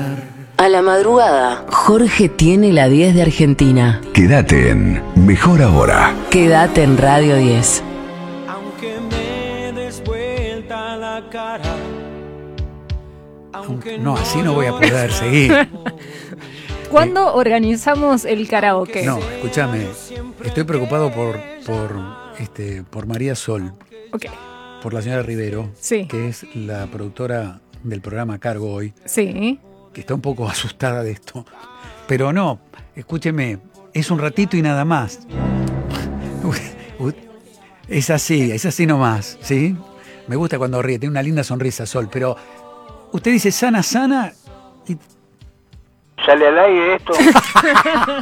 A la madrugada, Jorge tiene la 10 de Argentina. Quédate en Mejor Ahora. Quédate en Radio 10. Aunque me des vuelta la cara. No, así no voy a poder seguir. ¿Cuándo organizamos el karaoke? No, escúchame. Estoy preocupado por María Sol. Ok. Por la señora Rivero, Sí. que es la productora del programa Cargo hoy, Sí. que está un poco asustada de esto. Pero no, escúcheme, es un ratito y nada más. Es así nomás, ¿sí? Me gusta cuando ríe, tiene una linda sonrisa, Sol, pero usted dice sana y... ¿Sale al aire esto?